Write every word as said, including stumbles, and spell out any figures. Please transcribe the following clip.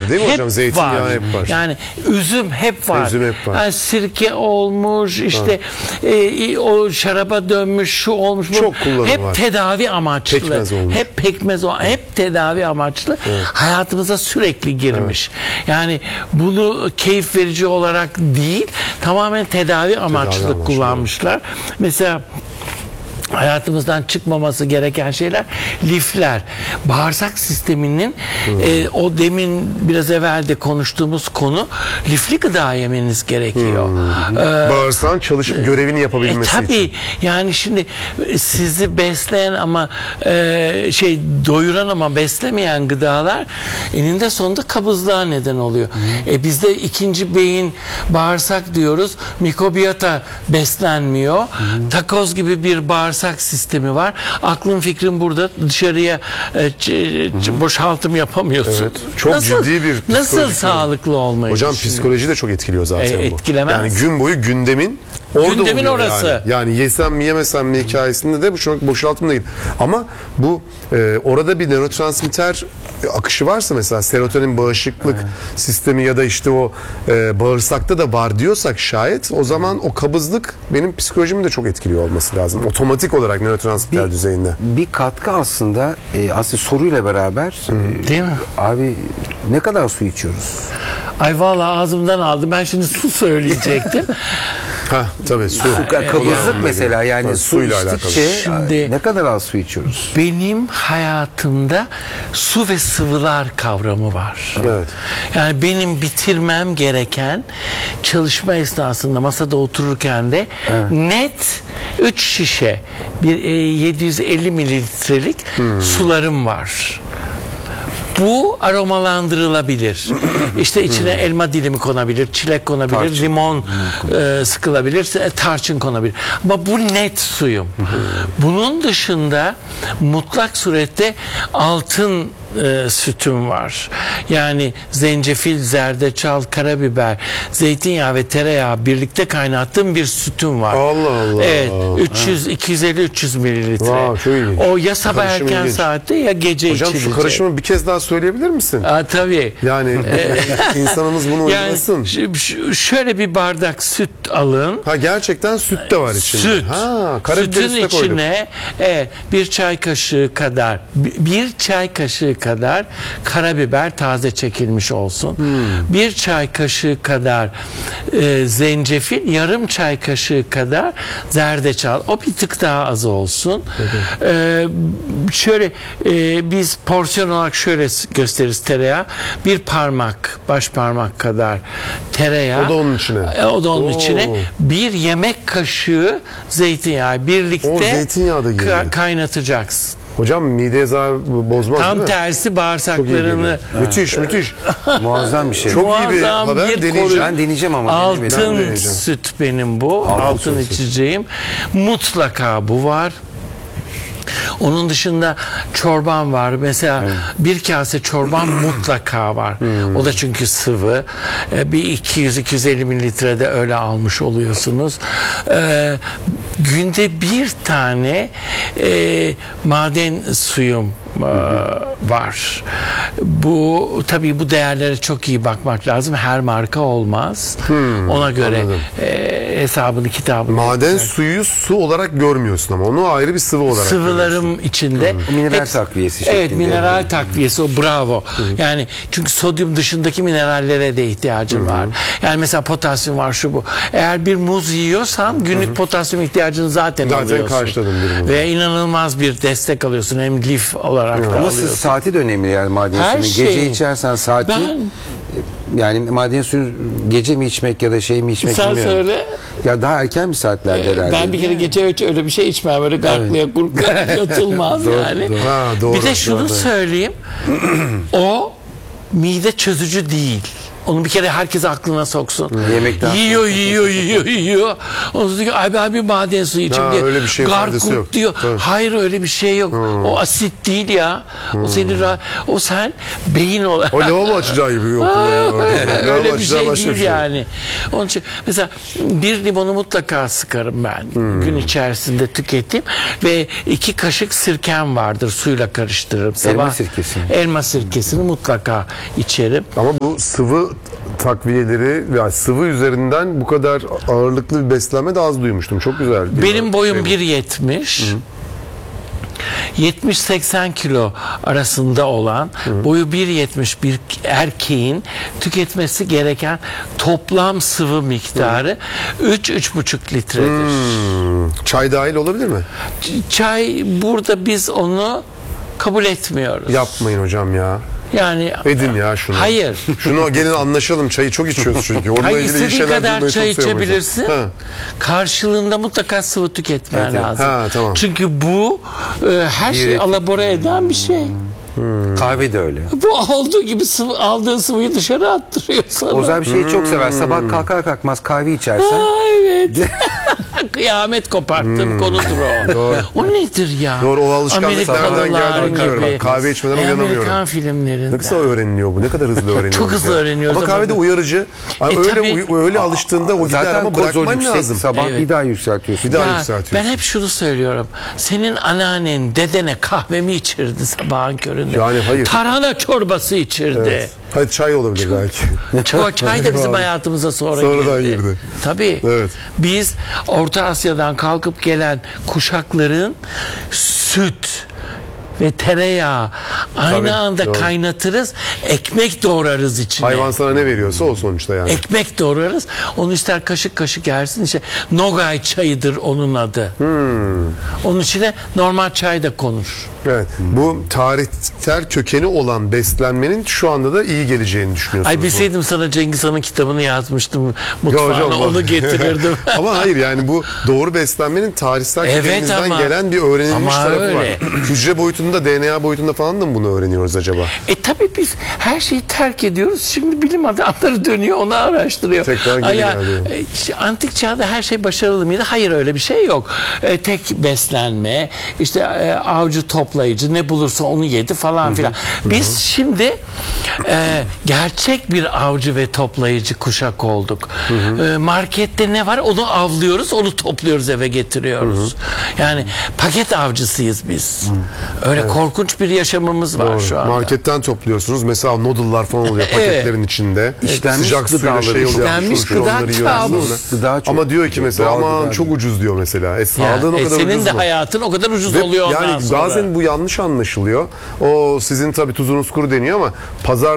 değil mi hep hocam? Zeytinyağı var. hep var. Yani üzüm hep var. Üzüm hep var. Yani sirke olmuş, işte e, o şaraba dönmüş, şu olmuş. Bu. Çok kullanım hep var. tedavi amaçlı. Pekmez olmuş. Hep pekmez o, hep tedavi amaçlı. Evet. Hayatımıza sürekli girmiş. Evet. Yani bunu keyif verici olarak değil, tamamen tedavi amaçlı amaçlı. kullanmışlar. Mesela hayatımızdan çıkmaması gereken şeyler lifler. Bağırsak sisteminin hmm. e, o demin biraz evvel de konuştuğumuz konu, lifli gıda yemeniz gerekiyor. Hmm. Ee, Bağırsağın çalışıp görevini yapabilmesi e, tabii, için. yani şimdi sizi besleyen ama e, şey doyuran ama beslemeyen gıdalar eninde sonunda kabızlığa neden oluyor. Hmm. E, bizde ikinci beyin bağırsak diyoruz. Mikrobiyota beslenmiyor. Hmm. Takoz gibi bir bağırsak sistemi var. Aklın fikrin burada, dışarıya e, boşaltım yapamıyorsun. Evet. Çok nasıl, ciddi bir nasıl sağlıklı olmayı hocam düşünüyor? psikoloji de çok etkiliyor zaten E, bu. etkilemez. Yani gün boyu gündemin orada Gündemin oluyor orası. Yani. yani yesem mi yemesem mi hikayesinde de bu çok boşaltım değil. Ama bu e, orada bir nörotransmitter akışı varsa, mesela serotonin bağışıklık evet. sistemi ya da işte o e, bağırsakta da var diyorsak şayet, o zaman o kabızlık benim psikolojimi de çok etkiliyor olması lazım. Otomatik olarak nörotransmitter bir, düzeyinde. Bir katkı aslında e, aslında soruyla beraber e, değil mi? Abi ne kadar su içiyoruz? Ay vallahi ağzımdan aldım. Ben şimdi su söyleyecektim. Ha tabii su. Su kabızlık mesela, yani tabii, su suyla alakalı. içtikçe Şimdi, ne kadar az su içiyoruz? Benim hayatımda su ve sıvılar kavramı var. Evet. Yani benim bitirmem gereken, çalışma esnasında masada otururken de evet. net üç şişe bir e, yedi yüz elli mililitrelik hmm. sularım var. Bu aromalandırılabilir. İşte içine elma dilimi konabilir, çilek konabilir, tarçın. limon e, sıkılabilir, tarçın konabilir. Ama bu net suyum. Bunun dışında mutlak surette altın e, sütüm var. Yani zencefil, zerdeçal, karabiber, zeytinyağı ve tereyağı birlikte kaynattığım bir sütüm var. Allah Allah. Evet, üç yüz iki yüz elli üç yüz mililitre. Wow, çok ilginç. O ya sabah Karışım erken ilginç. saatte ya gece Hocam içilecek. şu karışımı bir kez daha söyleyebilir misin? Aa, tabii. Yani insanımız bunu yani uygulasın. ş- şöyle bir bardak süt alın. Ha gerçekten süt de var içinde. Süt. Ha, Sütün içine e, bir çay kaşığı kadar bir çay kaşığı kadar karabiber taze çekilmiş olsun. Hmm. Bir çay kaşığı kadar e, zencefil, yarım çay kaşığı kadar zerdeçal. O bir tık daha az olsun. Evet. E, şöyle e, biz porsiyon olarak şöyle gösteririz tereyağı. Bir parmak, baş parmak kadar tereyağı. O da onun içine. E, o da onun Oo. içine. Bir yemek kaşığı zeytinyağı birlikte O zeytinyağı da geliyor. ka- kaynatacaksın. Hocam mideye zarar bozmaz Tam değil mi? tersi bağırsaklarını. Müthiş müthiş. Muazzam bir şey. Çok iyi bir Muazzam haber. bir Deneyeceğim. koru- Ben deneyeceğim ama. Altın deneyeceğim. süt benim bu. Altın Altın süt. içeceğim. Mutlaka bu var. Onun dışında çorban var. Mesela evet. bir kase çorban mutlaka var. Hmm. O da çünkü sıvı. Ee, bir iki yüz iki yüz elli mililitre de öyle almış oluyorsunuz. Ee, günde bir tane e, maden suyum e, var. Bu tabii bu değerlere çok iyi bakmak lazım. Her marka olmaz. Hmm, Ona göre e, hesabını kitabını. Maden yapacak. suyu su olarak görmüyorsun ama onu ayrı bir sıvı olarak Sıvılarım görüyorsun. içinde. Hmm. Mineral takviyesi şeklinde. Evet, mineral takviyesi, o bravo. Hmm. Yani çünkü sodyum dışındaki minerallere de ihtiyacım hmm. var. Yani mesela potasyum var, şu bu. Eğer bir muz yiyorsan günlük hmm. potasyum ihtiyacını zaten, zaten alıyorsun. Zaten karşıladım bir muz. Ve inanılmaz bir destek alıyorsun. Hem lif olarak hmm. da Ama alıyorsun. saati de önemli yani maden Her suyunun. şey. Gece içersen saati. Ben, yani maden suyu gece mi içmek ya da şey mi içmek sen bilmiyorum. söyle. Ya daha erken bir saatlerde herhalde. Ben bir kere gece öyle bir şey içmem. Böyle garklaya evet. kurklaya yatılmaz yani. Doğru. Ha, doğru, bir de şunu doğru. söyleyeyim. O mide çözücü değil. Onu bir kere herkes aklına soksun. Yemekten yiyor, yiyor, yiyor, yiyor. Ondan sonra diyor ki abi abi maden suyu içim Ha, diye. öyle bir şeyin faydası Gargurt yok. diyor. Tabii. Hayır öyle bir şey yok. O asit değil ya. O seni ra- o sen beyin olarak. O lavabo açacağı gibi yok. Öyle bir şey değil yani. Onun için mesela bir limonu mutlaka sıkarım ben gün içerisinde tüketeyim ve iki kaşık sirkem vardır, suyla karıştırırım. Sabah, sirkesi mi? Elma sirkesini mutlaka içerim. Ama bu sıvı takviyeleri veya sıvı üzerinden bu kadar ağırlıklı bir beslenme de az duymuştum. Çok güzel. bir Benim boyum şey bu. bir yetmiş. yetmiş seksen kilo arasında olan boyu bir yetmiş bir erkeğin tüketmesi gereken toplam sıvı miktarı üç üç buçuk litredir. Hmm. Çay dahil olabilir mi? Ç- Çay burada biz onu kabul etmiyoruz. Yapmayın hocam ya. Yani Edin ya şunu. hayır. Şunu gelin anlaşalım. Çayı çok içiyoruz çünkü. Onunla Hayır, ilgili iyi istediğin şeyler kadar duymayı çay çok seviyorum hocam. içebilirsin. Ha. Karşılığında mutlaka sıvı tüketmen Evet, evet. lazım. Ha, tamam. Çünkü bu e, her şeyi Direkt- alabora eden bir şey. Kahve de öyle. Bu olduğu gibi sıvı, aldığın sıvıyı dışarı attırıyor sana. Ozan bir şeyi çok sever. Sabah kalkar kalkmaz kahve içersen. Aa, evet. Kıyamet koparttığım konudur o. O nedir ya? Doğru, o alışkanlıklardan Amerikalılar geldiğini biliyorum. gibi. Ben kahve içmeden E, uyanamıyorum. Amerikan filmlerinden. Ne kadar öğreniliyor bu? Ne kadar hızlı öğreniyoruz. Çok hızlı ya. öğreniyoruz Ama ama kahvede bu- uyarıcı. Hani E, öyle tabii. uy- öyle alıştığında o gider Zaten ama kozol bırakman yüksek. lazım. Sabah Evet. bir daha yükseltiyorsun. Bir daha Ya, yükseltiyorsun. ben hep şunu söylüyorum. Senin anneannen dedene kahvemi içirdi sabahın köründe. Yani hayır. Tarhana çorbası içirdi. Evet. Hadi çay olabilir belki. Çay, çay da bizim hayatımıza sonra Sonradan girdi. girdi. Tabii. Evet. Biz Orta Asya'dan kalkıp gelen kuşakların süt ve tereyağı aynı Tabii, anda doğru. kaynatırız. Ekmek doğrarız içine. Hayvan sana ne veriyorsa o sonuçta yani. Ekmek doğrarız. Onu ister kaşık kaşık yersin. İşte Nogay çayıdır onun adı. Hmm. Onun içine normal çay da konur. Evet. Bu tarihsel kökeni olan beslenmenin şu anda da iyi geleceğini düşünüyorsunuz. Ay bu. bilseydim sana Cengiz Han'ın kitabını yazmıştım. Ya Mutfağına hocam, bak. onu getirirdim. Ama hayır yani bu doğru beslenmenin tarihsel Evet kökenimizden ama- gelen bir öğrenilmiş ama tarafı öyle. var. Hücre boyutunda, D N A boyutunda falan da mı bunu öğreniyoruz acaba? E tabii biz her şeyi terk ediyoruz. Şimdi bilim adamları dönüyor onu araştırıyor. Tekrar geri Ay ya, geldi. e, işte antik çağda her şey başarılı mıydı? Hayır öyle bir şey yok. E, tek beslenme, işte e, avcı toplayıcı ne bulursa onu yedi falan filan. Biz şimdi e, gerçek bir avcı ve toplayıcı kuşak olduk. E, markette ne var onu avlıyoruz, onu topluyoruz eve getiriyoruz. Yani paket avcısıyız biz. Öyle korkunç bir yaşamımız var Doğru. şu anda. Marketten topluyorsunuz. Mesela noodle'lar falan oluyor paketlerin içinde. İşlenmiş Sıcak suyla gıdaları, şey oluyor. işlenmiş şu- şu gıda onları kabus. yiyorsunuz. Gıda çok- Ama diyor ki mesela Doğal aman gıda çok değil. ucuz diyor mesela. E Ya, sağlığın o e, kadar senin ucuz de mu? hayatın o kadar ucuz Ve oluyor ondan yani sonra. bazen bu yanlış anlaşılıyor. O sizin tabii tuzunuz kuru deniyor ama pazar